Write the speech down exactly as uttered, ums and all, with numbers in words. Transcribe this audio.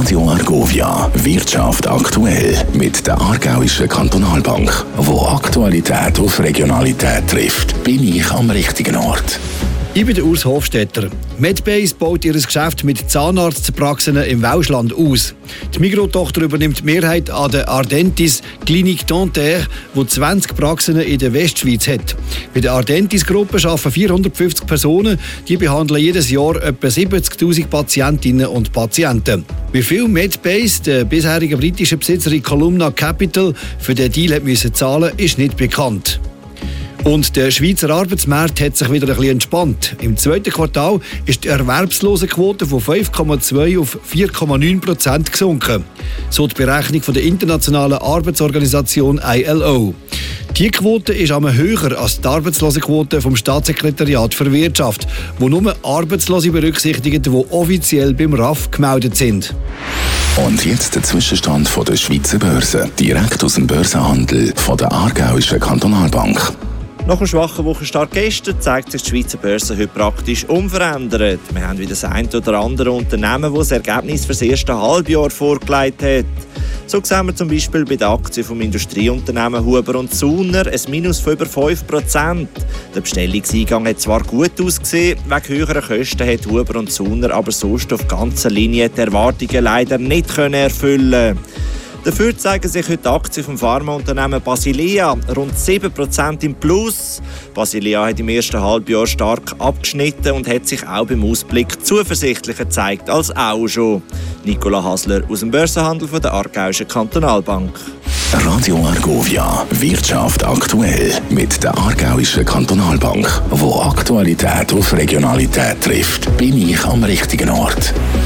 Radio Argovia, Wirtschaft aktuell mit der Aargauischen Kantonalbank. Wo Aktualität auf Regionalität trifft, bin ich am richtigen Ort. Ich bin der Urs Hofstetter. Medbase baut ihr Geschäft mit Zahnarztpraxen im Welschland aus. Die Migros-Tochter übernimmt die Mehrheit an der Ardentis Clinique Dentaire, die zwanzig Praxen in der Westschweiz hat. Bei der Ardentis-Gruppe arbeiten vierhundertfünfzig Personen, die behandeln jedes Jahr etwa siebzigtausend Patientinnen und Patienten. Wie viel Medbase, der bisherige britische Besitzerin Columna Capital, für den Deal hat müssen zahlen, ist nicht bekannt. Und der Schweizer Arbeitsmarkt hat sich wieder ein bisschen entspannt. Im zweiten Quartal ist die Erwerbslosenquote von fünf Komma zwei auf vier Komma neun Prozent gesunken. So die Berechnung von der Internationalen Arbeitsorganisation I L O. Die Quote ist einmal höher als die Arbeitslosenquote vom Staatssekretariat für Wirtschaft, wo nur Arbeitslose berücksichtigt, die offiziell beim R A F gemeldet sind. Und jetzt der Zwischenstand von der Schweizer Börse, direkt aus dem Börsenhandel von der Aargauischen Kantonalbank. Nach einem schwachen Wochenstart gestern zeigt sich die Schweizer Börse heute praktisch unverändert. Wir haben wieder das ein oder andere Unternehmen, das das Ergebnis für das erste Halbjahr vorgelegt hat. So sehen wir zum Beispiel bei der Aktie vom Industrieunternehmen Huber und Suhner ein Minus von über fünf Prozent. Der Bestellungseingang hat zwar gut ausgesehen, wegen höherer Kosten hat Huber und Suhner aber sonst auf ganzer Linie die Erwartungen leider nicht erfüllen können. Dafür zeigen sich heute die Aktien vom Pharmaunternehmen Basilea rund sieben Prozent im Plus. Basilea hat im ersten Halbjahr stark abgeschnitten und hat sich auch beim Ausblick zuversichtlicher gezeigt als auch schon. Nicola Hasler aus dem Börsenhandel von der Aargauischen Kantonalbank. Radio Argovia, Wirtschaft aktuell mit der Aargauischen Kantonalbank. Wo Aktualität auf Regionalität trifft, bin ich am richtigen Ort.